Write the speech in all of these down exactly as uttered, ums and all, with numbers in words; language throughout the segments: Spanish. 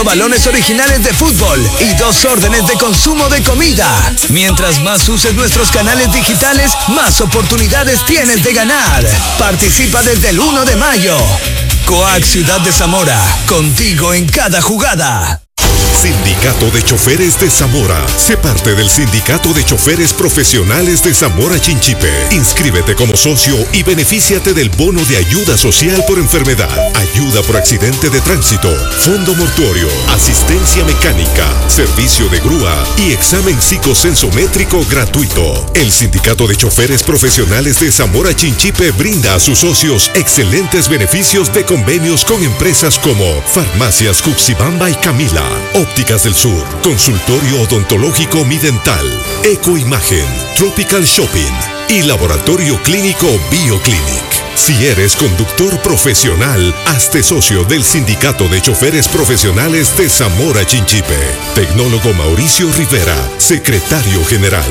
cinco balones originales de fútbol y dos órdenes de consumo de comida. Mientras más uses nuestros canales digitales, más oportunidades tienes de ganar. Participa desde el uno de mayo. Coac Ciudad de Zamora, contigo en cada jugada. Sindicato de Choferes de Zamora. Sé parte del Sindicato de Choferes Profesionales de Zamora Chinchipe. Inscríbete como socio y benefíciate del bono de ayuda social por enfermedad, ayuda por accidente de tránsito, fondo mortuorio, asistencia mecánica, servicio de grúa y examen psicosensométrico gratuito. El Sindicato de Choferes Profesionales de Zamora Chinchipe brinda a sus socios excelentes beneficios de convenios con empresas como Farmacias Cuxibamba y Camila, Ópticas del Sur, Consultorio Odontológico Midental, Ecoimagen, Tropical Shopping y Laboratorio Clínico BioClinic. Si eres conductor profesional, hazte socio del Sindicato de Choferes Profesionales de Zamora Chinchipe. Tecnólogo Mauricio Rivera, secretario general.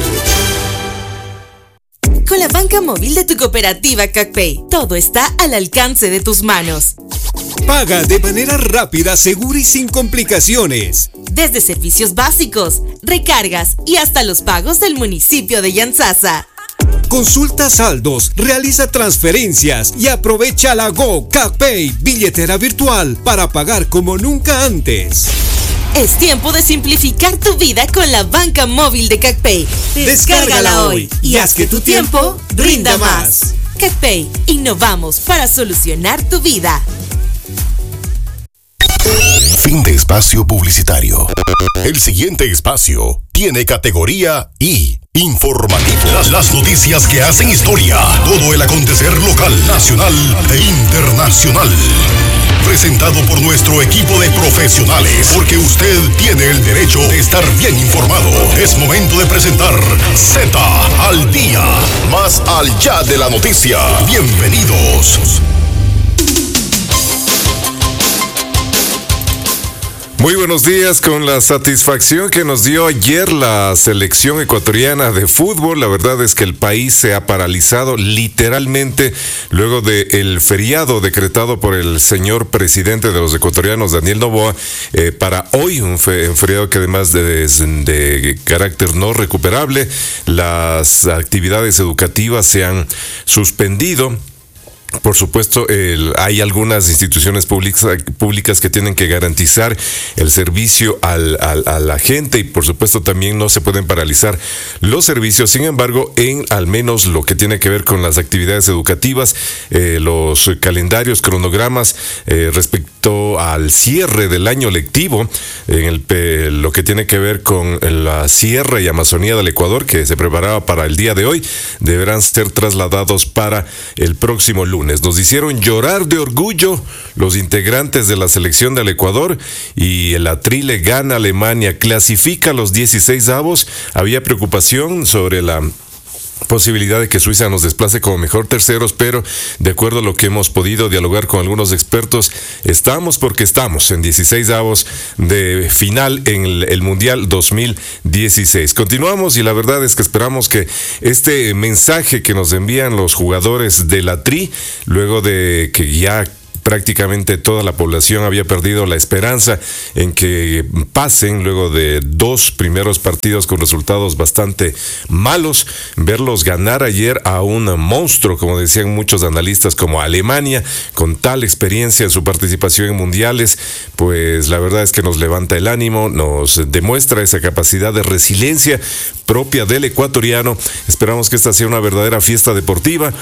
Con la banca móvil de tu cooperativa CacPay, todo está al alcance de tus manos. Paga de manera rápida, segura y sin complicaciones. Desde servicios básicos, recargas y hasta los pagos del municipio de Yantzaza. Consulta saldos, realiza transferencias y aprovecha la Go CacPay, billetera virtual, para pagar como nunca antes. Es tiempo de simplificar tu vida con la banca móvil de CacPay. Descárgala hoy y haz que tu tiempo rinda más. CacPay, innovamos para solucionar tu vida. Fin de espacio publicitario. El siguiente espacio tiene categoría I, informativo. Las, las noticias que hacen historia. Todo el acontecer local, nacional e internacional. Presentado por nuestro equipo de profesionales, porque usted tiene el derecho de estar bien informado. Es momento de presentar Z al día, más allá de la noticia. Bienvenidos. Muy buenos días, con la satisfacción que nos dio ayer la selección ecuatoriana de fútbol. La verdad es que el país se ha paralizado literalmente luego del feriado decretado por el señor presidente de los ecuatorianos, Daniel Noboa, eh, para hoy, un, fe, un feriado que además de, de carácter no recuperable, las actividades educativas se han suspendido. Por supuesto, el, hay algunas instituciones públicas, públicas que tienen que garantizar el servicio al, al, a la gente y por supuesto también no se pueden paralizar los servicios. Sin embargo, en al menos lo que tiene que ver con las actividades educativas, eh, los calendarios, cronogramas eh, respecto al cierre del año lectivo, en el, eh, lo que tiene que ver con la Sierra y Amazonía del Ecuador, que se preparaba para el día de hoy, deberán ser trasladados para el próximo lunes. Nos hicieron llorar de orgullo los integrantes de la selección del Ecuador y el Atrile gana Alemania, clasifica a los dieciséis avos. Había preocupación sobre la posibilidad de que Suiza nos desplace como mejor terceros, pero de acuerdo a lo que hemos podido dialogar con algunos expertos, estamos porque estamos en dieciséis avos de final en el, el Mundial dos mil dieciséis. Continuamos y la verdad es que esperamos que este mensaje que nos envían los jugadores de la Tri, luego de que ya prácticamente toda la población había perdido la esperanza en que pasen luego de dos primeros partidos con resultados bastante malos, verlos ganar ayer a un monstruo, como decían muchos analistas, como Alemania, con tal experiencia en su participación en mundiales, pues la verdad es que nos levanta el ánimo, nos demuestra esa capacidad de resiliencia propia del ecuatoriano. Esperamos que esta sea una verdadera fiesta deportiva.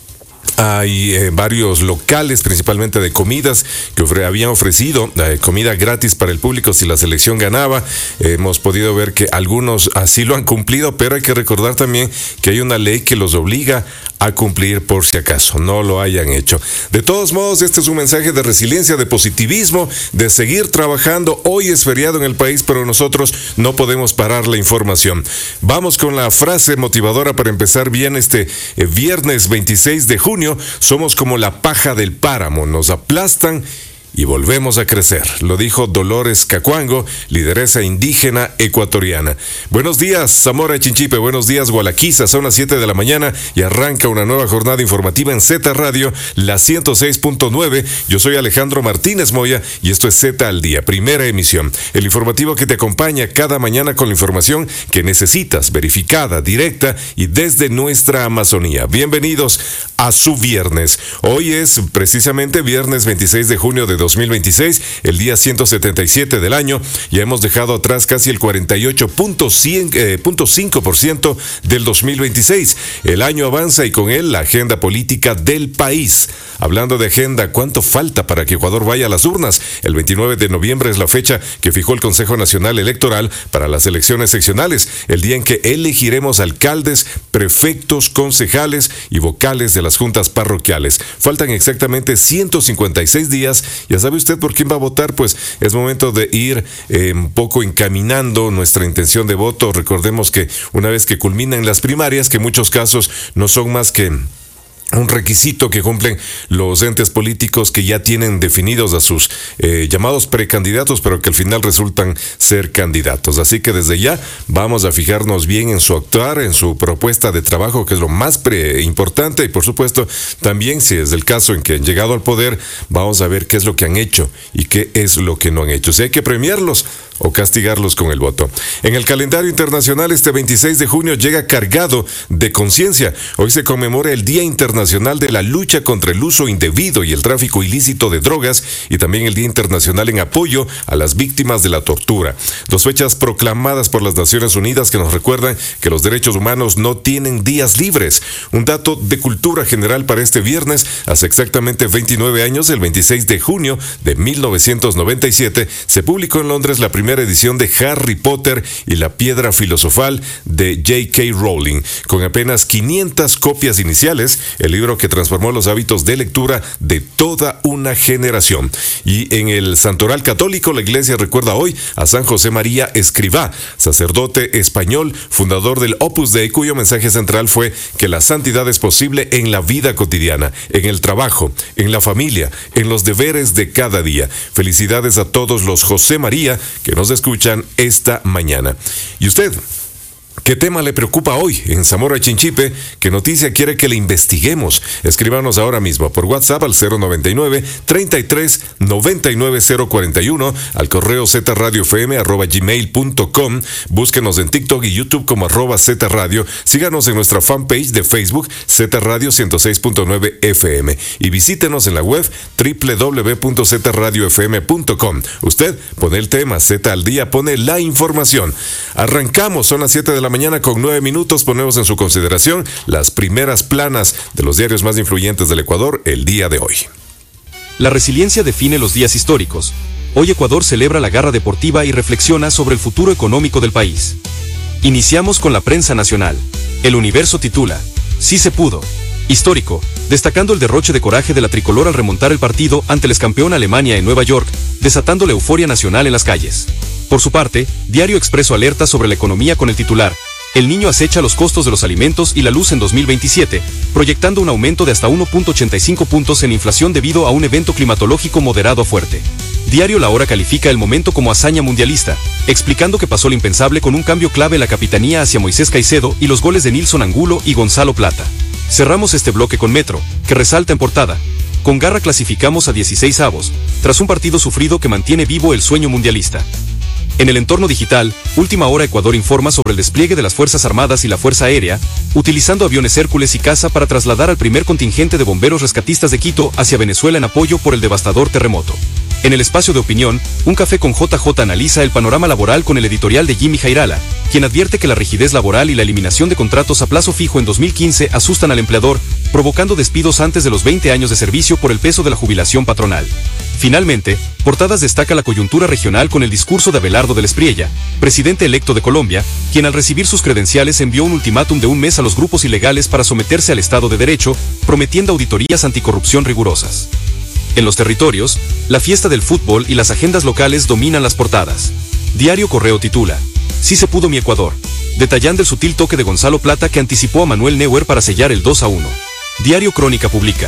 Hay eh, varios locales, principalmente de comidas, que ofre, habían ofrecido eh, comida gratis para el público si la selección ganaba. Eh, hemos podido ver que algunos así lo han cumplido, pero hay que recordar también que hay una ley que los obliga a cumplir por si acaso no lo hayan hecho. De todos modos, este es un mensaje de resiliencia, de positivismo, de seguir trabajando. Hoy es feriado en el país, pero nosotros no podemos parar la información. Vamos con la frase motivadora para empezar bien este eh, viernes veintiséis de junio. Somos como la paja del páramo, nos aplastan y volvemos a crecer. Lo dijo Dolores Cacuango, lideresa indígena ecuatoriana. Buenos días, Zamora Chinchipe. Buenos días, Gualaquiza. Son las siete de la mañana y arranca una nueva jornada informativa en Z Radio, la ciento seis punto nueve. Yo soy Alejandro Martínez Moya y esto es Z al Día, primera emisión. El informativo que te acompaña cada mañana con la información que necesitas, verificada, directa y desde nuestra Amazonía. Bienvenidos a su viernes. Hoy es precisamente viernes veintiséis de junio de dos mil veintiséis, el día ciento setenta y siete del año. Ya hemos dejado atrás casi el cuarenta y ocho punto cinco por ciento del dos mil veintiséis. El año avanza y con él la agenda política del país. Hablando de agenda, ¿cuánto falta para que Ecuador vaya a las urnas? El veintinueve de noviembre es la fecha que fijó el Consejo Nacional Electoral para las elecciones seccionales, el día en que elegiremos alcaldes, prefectos, concejales y vocales de las juntas parroquiales. Faltan exactamente ciento cincuenta y seis días. Ya sabe usted por quién va a votar, pues es momento de ir eh, un poco encaminando nuestra intención de voto. Recordemos que una vez que culminan las primarias, que en muchos casos no son más que un requisito que cumplen los entes políticos que ya tienen definidos a sus eh, llamados precandidatos, pero que al final resultan ser candidatos. Así que desde ya vamos a fijarnos bien en su actuar, en su propuesta de trabajo, que es lo más pre importante, y por supuesto también, si es el caso en que han llegado al poder, vamos a ver qué es lo que han hecho y qué es lo que no han hecho. Si hay que premiarlos o castigarlos con el voto. En el calendario internacional, este veintiséis de junio llega cargado de conciencia. Hoy se conmemora el Día Internacional de la Lucha contra el Uso Indebido y el Tráfico Ilícito de Drogas, y también el Día Internacional en apoyo a las víctimas de la tortura. Dos fechas proclamadas por las Naciones Unidas que nos recuerdan que los derechos humanos no tienen días libres. Un dato de cultura general para este viernes: hace exactamente veintinueve años, el veintiséis de junio de mil novecientos noventa y siete, se publicó en Londres la primera edición de Harry Potter y la Piedra Filosofal de J K Rowling. Con apenas quinientas copias iniciales, el libro que transformó los hábitos de lectura de toda una generación. Y en el Santoral Católico, la Iglesia recuerda hoy a San José María Escrivá, sacerdote español, fundador del Opus Dei, cuyo mensaje central fue que la santidad es posible en la vida cotidiana, en el trabajo, en la familia, en los deberes de cada día. Felicidades a todos los José María que nos escuchan esta mañana. ¿Y usted? ¿Qué tema le preocupa hoy en Zamora Chinchipe? ¿Qué noticia quiere que le investiguemos? Escríbanos ahora mismo por WhatsApp al cero noventa y nueve, treinta y tres, noventa y nueve, cero cuarenta y uno, al correo zradiofm arroba gmail punto com. Búsquenos en TikTok y YouTube como arroba zradio. Síganos en nuestra fanpage de Facebook Z Radio ciento seis punto nueve F M y visítenos en la web doble u doble u doble u punto z radio f m punto com. Usted pone el tema, Z al Día pone la información. Arrancamos, son las siete de la mañana con nueve minutos. Ponemos en su consideración las primeras planas de los diarios más influyentes del Ecuador el día de hoy. La resiliencia define los días históricos. Hoy Ecuador celebra la garra deportiva y reflexiona sobre el futuro económico del país. Iniciamos con la prensa nacional. El Universo titula: Sí se pudo. Histórico, destacando el derroche de coraje de la tricolor al remontar el partido ante el excampeón Alemania en Nueva York, desatando la euforia nacional en las calles. Por su parte, Diario Expreso alerta sobre la economía con el titular: El niño acecha los costos de los alimentos y la luz en dos mil veintisiete, proyectando un aumento de hasta uno punto ochenta y cinco puntos en inflación debido a un evento climatológico moderado a fuerte. Diario La Hora califica el momento como hazaña mundialista, explicando que pasó lo impensable con un cambio clave en la capitanía hacia Moisés Caicedo y los goles de Nilson Angulo y Gonzalo Plata. Cerramos este bloque con Metro, que resalta en portada: Con garra clasificamos a dieciséis avos, tras un partido sufrido que mantiene vivo el sueño mundialista. En el entorno digital, Última Hora Ecuador informa sobre el despliegue de las Fuerzas Armadas y la Fuerza Aérea, utilizando aviones Hércules y Caza para trasladar al primer contingente de bomberos rescatistas de Quito hacia Venezuela en apoyo por el devastador terremoto. En el espacio de opinión, Un Café con J J analiza el panorama laboral con el editorial de Jimmy Jairala, quien advierte que la rigidez laboral y la eliminación de contratos a plazo fijo en dos mil quince asustan al empleador, provocando despidos antes de los veinte años de servicio por el peso de la jubilación patronal. Finalmente, Portadas destaca la coyuntura regional con el discurso de Abelardo del Espriella, presidente electo de Colombia, quien al recibir sus credenciales envió un ultimátum de un mes a los grupos ilegales para someterse al Estado de Derecho, prometiendo auditorías anticorrupción rigurosas. En los territorios, la fiesta del fútbol y las agendas locales dominan las portadas. Diario Correo titula: Sí se pudo mi Ecuador, detallando el sutil toque de Gonzalo Plata que anticipó a Manuel Neuer para sellar el dos a uno. Diario Crónica publica: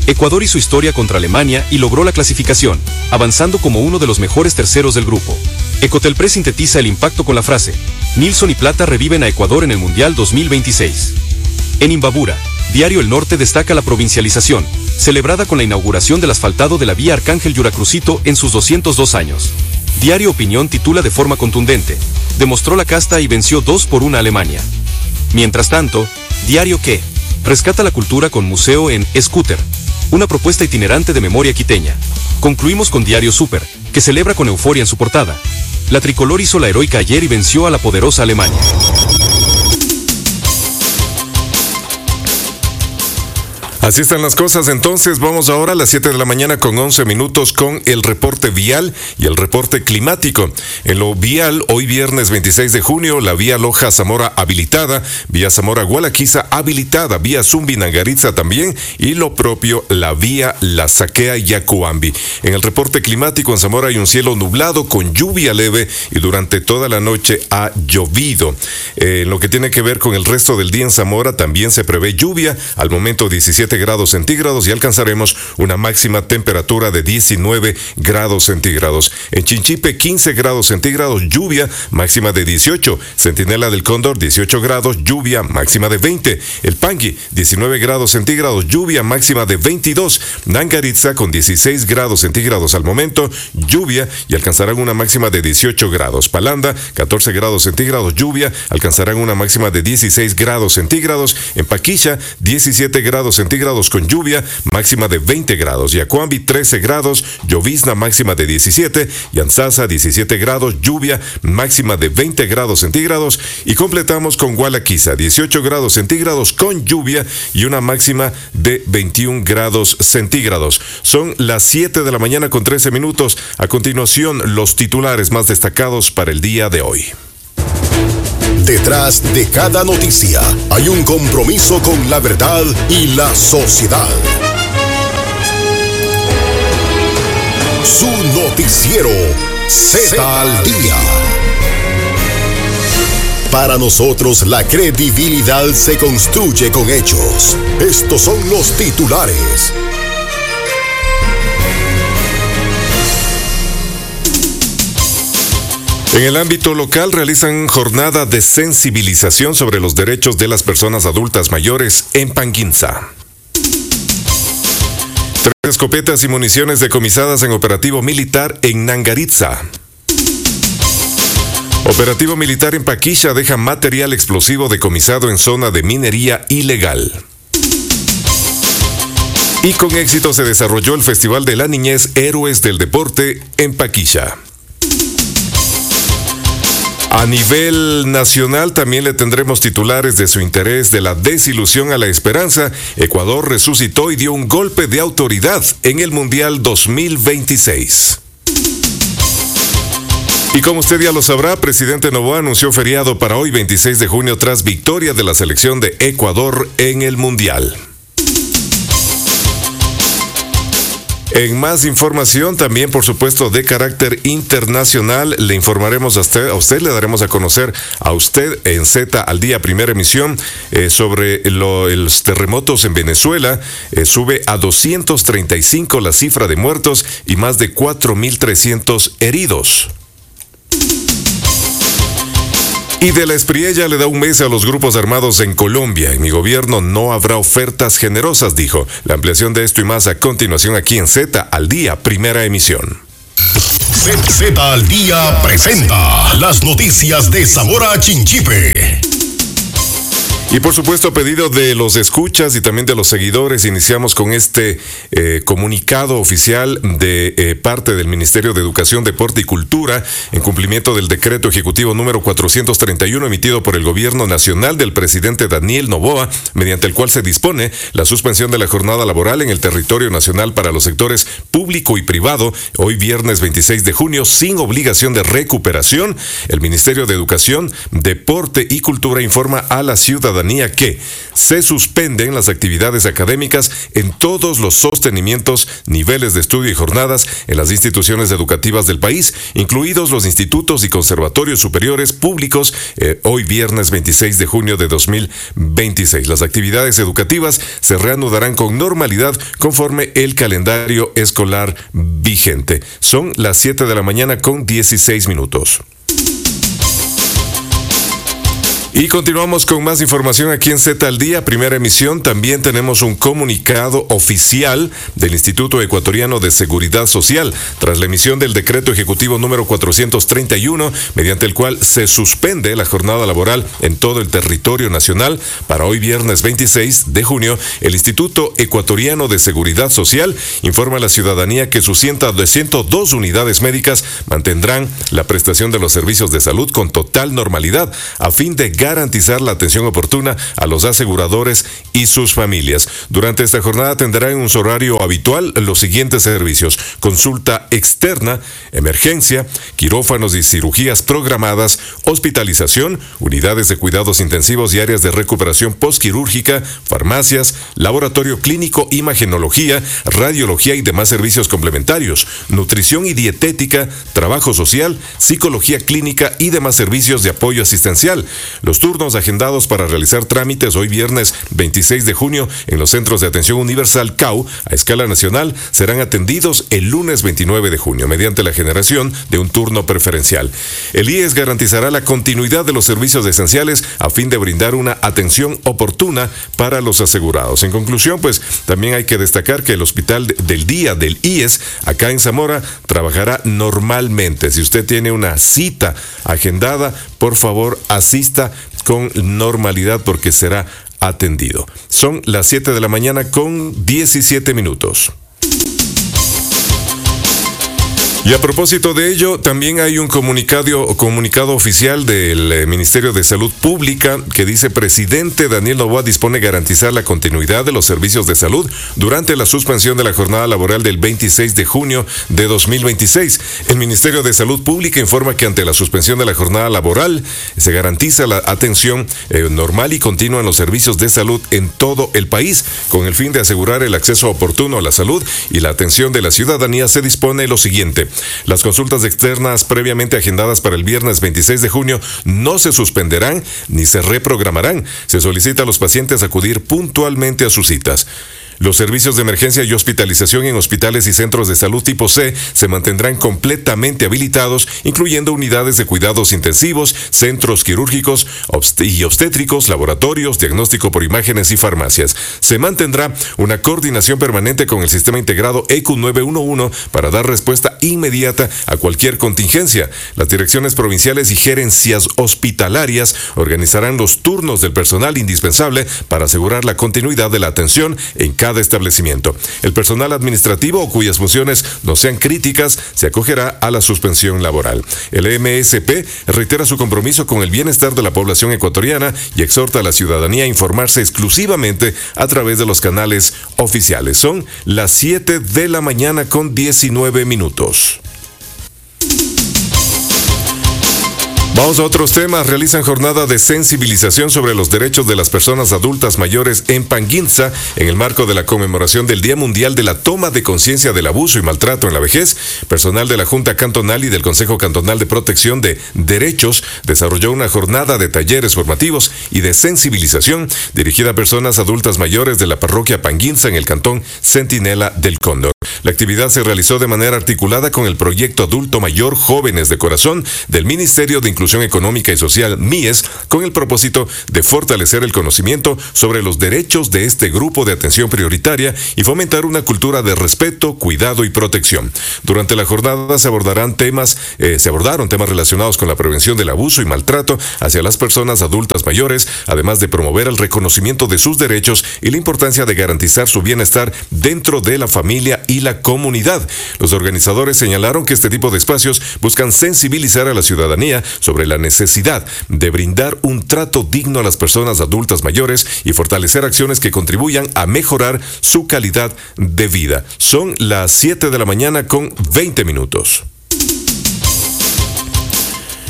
Ecuador hizo historia contra Alemania y logró la clasificación, avanzando como uno de los mejores terceros del grupo. Ecotelpress sintetiza el impacto con la frase: Nilsson y Plata reviven a Ecuador en el Mundial dos mil veintiséis. En Imbabura, Diario El Norte destaca la provincialización, celebrada con la inauguración del asfaltado de la vía Arcángel Yuracrucito en sus doscientos dos años. Diario Opinión titula de forma contundente: demostró la casta y venció dos por una a Alemania. Mientras tanto, Diario Que rescata la cultura con museo en Scooter, una propuesta itinerante de memoria quiteña. Concluimos con Diario Super, que celebra con euforia en su portada: la tricolor hizo la heroica ayer y venció a la poderosa Alemania. Así están las cosas, entonces vamos ahora a las siete de la mañana con once minutos con el reporte vial y el reporte climático. En lo vial, hoy viernes veintiséis de junio, la vía Loja-Zamora habilitada, vía Zamora-Gualaquiza habilitada, vía Zumbi-Nangaritza también, y lo propio la vía La Saquea-Yacuambi. En el reporte climático, en Zamora hay un cielo nublado con lluvia leve y durante toda la noche ha llovido. Eh, en lo que tiene que ver con el resto del día en Zamora, también se prevé lluvia, al momento diecisiete grados centígrados y alcanzaremos una máxima temperatura de diecinueve grados centígrados. En Chinchipe quince grados centígrados, lluvia, máxima de dieciocho. Centinela del Cóndor dieciocho grados, lluvia, máxima de veinte. El Pangui diecinueve grados centígrados, lluvia, máxima de veintidós. Nangaritza con dieciséis grados centígrados al momento, lluvia y alcanzarán una máxima de dieciocho grados. Palanda catorce grados centígrados, lluvia, alcanzarán una máxima de dieciséis grados centígrados. En Paquilla diecisiete grados centígrados con lluvia, máxima de veinte grados. Yacuambi trece grados, llovizna máxima de diecisiete. Yanzasa diecisiete grados, lluvia, máxima de veinte grados centígrados. Y completamos con Gualaquiza, dieciocho grados centígrados con lluvia y una máxima de veintiún grados centígrados. Son las siete de la mañana con trece minutos. A continuación, los titulares más destacados para el día de hoy. Detrás de cada noticia hay un compromiso con la verdad y la sociedad. Su noticiero Z al Día. Para nosotros la credibilidad se construye con hechos. Estos son los titulares. En el ámbito local realizan jornada de sensibilización sobre los derechos de las personas adultas mayores en Panguinza. Tres escopetas y municiones decomisadas en operativo militar en Nangaritza. Operativo militar en Paquilla deja material explosivo decomisado en zona de minería ilegal. Y con éxito se desarrolló el Festival de la Niñez Héroes del Deporte en Paquilla. A nivel nacional también le tendremos titulares de su interés de la desilusión a la esperanza. Ecuador resucitó y dio un golpe de autoridad en el Mundial dos mil veintiséis. Y como usted ya lo sabrá, presidente Noboa anunció feriado para hoy veintiséis de junio tras victoria de la selección de Ecuador en el Mundial. En más información, también por supuesto de carácter internacional, le informaremos a usted, a usted le daremos a conocer a usted en Z al Día, primera emisión, eh, sobre lo, los terremotos en Venezuela. Eh, sube a doscientos treinta y cinco la cifra de muertos y más de cuatro mil trescientos heridos. Y de la Espriella le da un mes a los grupos armados en Colombia. En mi gobierno no habrá ofertas generosas, dijo. La ampliación de esto y más a continuación aquí en Z al Día, primera emisión. Z al Día presenta las noticias de Zamora Chinchipe. Y por supuesto, a pedido de los escuchas y también de los seguidores, iniciamos con este eh, comunicado oficial de eh, parte del Ministerio de Educación, Deporte y Cultura, en cumplimiento del decreto ejecutivo número cuatrocientos treinta y uno emitido por el Gobierno Nacional del presidente Daniel Noboa, mediante el cual se dispone la suspensión de la jornada laboral en el territorio nacional para los sectores público y privado, hoy viernes veintiséis de junio, sin obligación de recuperación. El Ministerio de Educación, Deporte y Cultura informa a la ciudadanía ciudadanía que se suspenden las actividades académicas en todos los sostenimientos, niveles de estudio y jornadas en las instituciones educativas del país, incluidos los institutos y conservatorios superiores públicos, eh, hoy viernes veintiséis de junio de dos mil veintiséis. Las actividades educativas se reanudarán con normalidad conforme el calendario escolar vigente. Son las siete de la mañana con dieciséis minutos. Y continuamos con más información aquí en Z al Día, primera emisión. También tenemos un comunicado oficial del Instituto Ecuatoriano de Seguridad Social, tras la emisión del decreto ejecutivo número cuatrocientos treinta y uno, mediante el cual se suspende la jornada laboral en todo el territorio nacional. Para hoy viernes veintiséis de junio, el Instituto Ecuatoriano de Seguridad Social informa a la ciudadanía que sus ciento dos unidades médicas mantendrán la prestación de los servicios de salud con total normalidad, a fin de garantizar la atención oportuna a los aseguradores y sus familias. Durante esta jornada tendrán en un horario habitual los siguientes servicios: consulta externa, emergencia, quirófanos y cirugías programadas, hospitalización, unidades de cuidados intensivos y áreas de recuperación postquirúrgica, farmacias, laboratorio clínico, imagenología, radiología y demás servicios complementarios, nutrición y dietética, trabajo social, psicología clínica y demás servicios de apoyo asistencial. Los turnos agendados para realizar trámites hoy viernes veintiséis de junio en los centros de atención universal C A U a escala nacional serán atendidos el lunes veintinueve de junio mediante la generación de un turno preferencial. El I E S garantizará la continuidad de los servicios esenciales a fin de brindar una atención oportuna para los asegurados. En conclusión, pues también hay que destacar que el Hospital del Día del I E S acá en Zamora trabajará normalmente. Si usted tiene una cita agendada, por favor asista con normalidad porque será atendido. Son las siete de la mañana con diecisiete minutos. Y a propósito de ello, también hay un comunicado, comunicado oficial del Ministerio de Salud Pública que dice: Presidente Daniel Noboa dispone garantizar la continuidad de los servicios de salud durante la suspensión de la jornada laboral del veintiséis de junio de dos mil veintiséis. El Ministerio de Salud Pública informa que ante la suspensión de la jornada laboral se garantiza la atención eh, normal y continua en los servicios de salud en todo el país. Con el fin de asegurar el acceso oportuno a la salud y la atención de la ciudadanía, se dispone lo siguiente: las consultas externas previamente agendadas para el viernes veintiséis de junio no se suspenderán ni se reprogramarán. Se solicita a los pacientes acudir puntualmente a sus citas. Los servicios de emergencia y hospitalización en hospitales y centros de salud tipo C se mantendrán completamente habilitados, incluyendo unidades de cuidados intensivos, centros quirúrgicos y obstétricos, laboratorios, diagnóstico por imágenes y farmacias. Se mantendrá una coordinación permanente con el sistema integrado E Q nueve uno uno para dar respuesta inmediata a cualquier contingencia. Las direcciones provinciales y gerencias hospitalarias organizarán los turnos del personal indispensable para asegurar la continuidad de la atención en cada establecimiento. El personal administrativo o cuyas funciones no sean críticas se acogerá a la suspensión laboral. El M S P reitera su compromiso con el bienestar de la población ecuatoriana y exhorta a la ciudadanía a informarse exclusivamente a través de los canales oficiales. Son las siete de la mañana con diecinueve minutos. Vamos a otros temas. Realizan jornada de sensibilización sobre los derechos de las personas adultas mayores en Panguinza en el marco de la conmemoración del Día Mundial de la Toma de Conciencia del Abuso y Maltrato en la Vejez. Personal de la Junta Cantonal y del Consejo Cantonal de Protección de Derechos desarrolló una jornada de talleres formativos y de sensibilización dirigida a personas adultas mayores de la parroquia Panguinza en el cantón Centinela del Cóndor. La actividad se realizó de manera articulada con el proyecto Adulto Mayor Jóvenes de Corazón del Ministerio de Inclusión Económica y Social M I E S, con el propósito de fortalecer el conocimiento sobre los derechos de este grupo de atención prioritaria y fomentar una cultura de respeto, cuidado y protección. Durante la jornada se abordarán temas, eh, se abordaron temas relacionados con la prevención del abuso y maltrato hacia las personas adultas mayores, además de promover el reconocimiento de sus derechos y la importancia de garantizar su bienestar dentro de la familia y la comunidad. Los organizadores señalaron que este tipo de espacios buscan sensibilizar a la ciudadanía sobre la necesidad de brindar un trato digno a las personas adultas mayores y fortalecer acciones que contribuyan a mejorar su calidad de vida. Son las siete de la mañana con veinte minutos.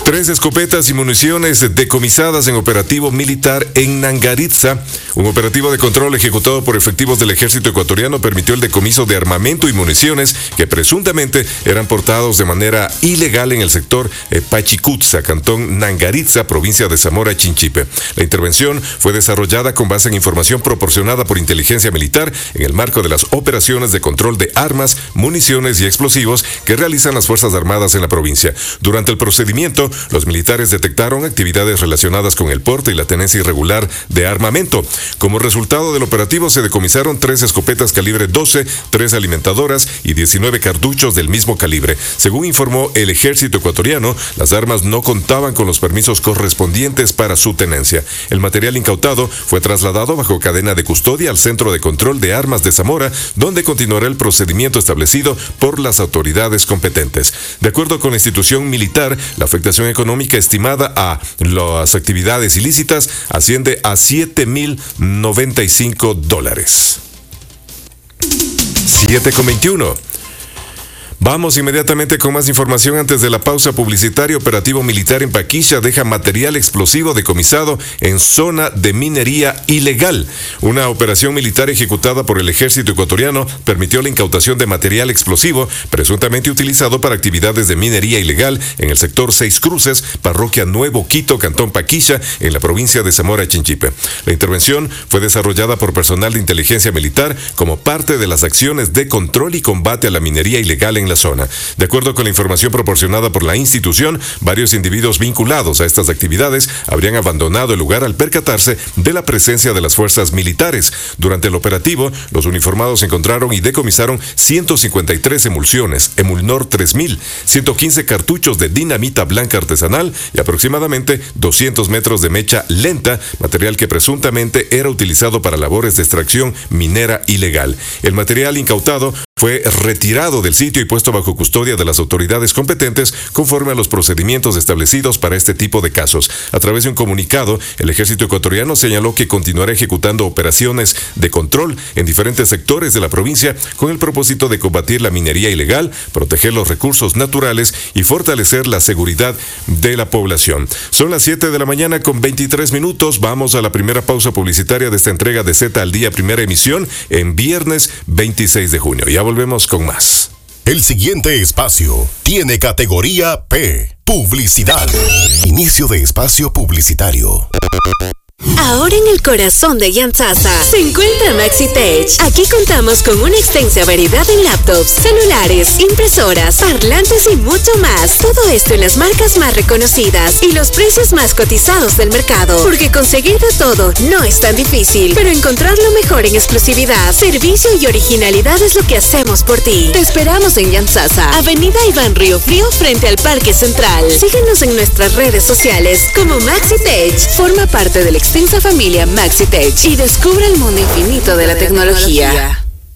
Tres escopetas y municiones decomisadas en operativo militar en Nangaritza. Un operativo de control ejecutado por efectivos del ejército ecuatoriano permitió el decomiso de armamento y municiones que presuntamente eran portados de manera ilegal en el sector eh, Pachicutza, cantón Nangaritza, provincia de Zamora Chinchipe. La intervención fue desarrollada con base en información proporcionada por inteligencia militar en el marco de las operaciones de control de armas, municiones y explosivos que realizan las Fuerzas Armadas en la provincia. Durante el procedimiento, los militares detectaron actividades relacionadas con el porte y la tenencia irregular de armamento. Como resultado del operativo se decomisaron tres escopetas calibre doce, tres alimentadoras y diecinueve cartuchos del mismo calibre. Según informó el ejército ecuatoriano, las armas no contaban con los permisos correspondientes para su tenencia. El material incautado fue trasladado bajo cadena de custodia al Centro de Control de Armas de Zamora, donde continuará el procedimiento establecido por las autoridades competentes. De acuerdo con la institución militar, la afectación económica estimada a las actividades ilícitas asciende a siete mil noventa y cinco dólares. siete con veintiuno. Vamos inmediatamente con más información antes de la pausa publicitaria. Operativo militar en Paquilla deja material explosivo decomisado en zona de minería ilegal. Una operación militar ejecutada por el ejército ecuatoriano permitió la incautación de material explosivo presuntamente utilizado para actividades de minería ilegal en el sector Seis Cruces, parroquia Nuevo Quito, cantón Paquilla, en la provincia de Zamora Chinchipe. La intervención fue desarrollada por personal de inteligencia militar como parte de las acciones de control y combate a la minería ilegal en la zona. De acuerdo con la información proporcionada por la institución, varios individuos vinculados a estas actividades habrían abandonado el lugar al percatarse de la presencia de las fuerzas militares. Durante el operativo, los uniformados encontraron y decomisaron ciento cincuenta y tres emulsiones, Emulnor tres mil, ciento quince cartuchos de dinamita blanca artesanal y aproximadamente doscientos metros de mecha lenta, material que presuntamente era utilizado para labores de extracción minera ilegal. El material incautado fue retirado del sitio y puesto bajo custodia de las autoridades competentes conforme a los procedimientos establecidos para este tipo de casos. A través de un comunicado, el ejército ecuatoriano señaló que continuará ejecutando operaciones de control en diferentes sectores de la provincia con el propósito de combatir la minería ilegal, proteger los recursos naturales y fortalecer la seguridad de la población. Son las siete de la mañana con veintitrés minutos. Vamos a la primera pausa publicitaria de esta entrega de Z al Día, primera emisión, en viernes veintiséis de junio. Ya volvemos con más. El siguiente espacio tiene categoría P, publicidad. Inicio de espacio publicitario. Ahora en el corazón de Yantzaza se encuentra MaxiTech. Aquí contamos con una extensa variedad en laptops, celulares, impresoras, parlantes y mucho más. Todo esto en las marcas más reconocidas y los precios más cotizados del mercado. Porque conseguir de todo no es tan difícil, pero encontrar lo mejor en exclusividad, servicio y originalidad es lo que hacemos por ti. Te esperamos en Yantzaza, Avenida Iván Río Frío, frente al Parque Central. Síguenos en nuestras redes sociales como MaxiTech. Forma parte del extensa familia MaxiTech y descubre el mundo infinito de la tecnología.